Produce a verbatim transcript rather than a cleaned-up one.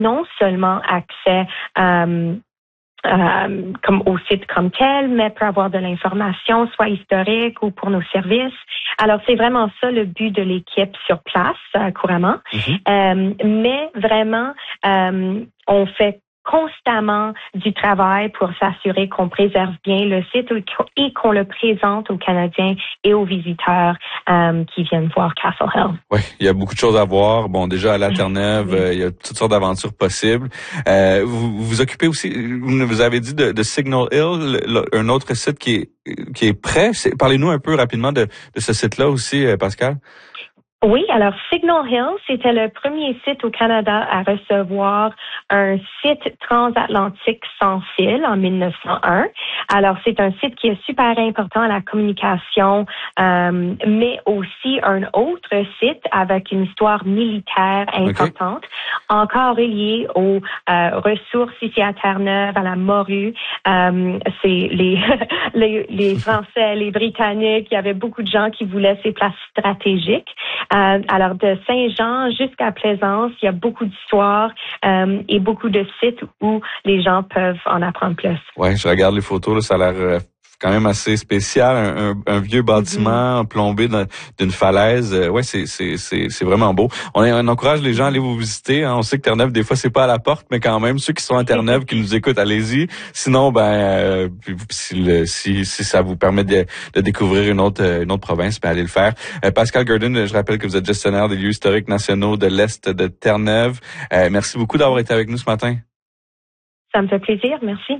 non seulement accès euh, Euh, comme au site comme tel, mais peut avoir de l'information, soit historique ou pour nos services. Alors, c'est vraiment ça le but de l'équipe sur place, euh, couramment. Mm-hmm. Euh, mais vraiment, euh, on fait constamment du travail pour s'assurer qu'on préserve bien le site et qu'on le présente aux Canadiens et aux visiteurs euh, qui viennent voir Castle Hill. Oui, il y a beaucoup de choses à voir. Bon, déjà à la Terre-Neuve, oui. euh, il y a toutes sortes d'aventures possibles. Euh, vous vous occupez aussi, vous avez dit de, de Signal Hill, le, un autre site qui est qui est prêt. C'est, parlez-nous un peu rapidement de, de ce site-là aussi, Pascal. Oui, alors Signal Hill, c'était le premier site au Canada à recevoir un site transatlantique sans fil en mille neuf cent un. Alors, c'est un site qui est super important à la communication, euh, mais aussi un autre site avec une histoire militaire importante, okay. encore liée aux euh, ressources ici à Terre-Neuve, à la morue. Euh, c'est les, les, les Français, les Britanniques, il y avait beaucoup de gens qui voulaient ces places stratégiques. Euh, alors, de Saint-Jean jusqu'à Plaisance, il y a beaucoup d'histoires euh, et beaucoup de sites où les gens peuvent en apprendre plus. Oui, je regarde les photos, là, ça a l'air euh, quand même assez spécial. Un, un, un vieux bâtiment mm-hmm. plombé dans, d'une falaise. Euh, ouais, c'est, c'est, c'est, c'est vraiment beau. On, on encourage les gens à aller vous visiter. Hein. On sait que Terre-Neuve, des fois, c'est pas à la porte, mais quand même, ceux qui sont à Terre-Neuve, qui nous écoutent, allez-y. Sinon, ben, euh, si, le, si, si ça vous permet de, de découvrir une autre, une autre province, ben, allez le faire. Euh, Pascal Gurdon, je rappelle que vous êtes gestionnaire des lieux historiques nationaux de l'Est de Terre-Neuve. Euh, merci beaucoup d'avoir été avec nous ce matin. Ça me fait plaisir. Merci.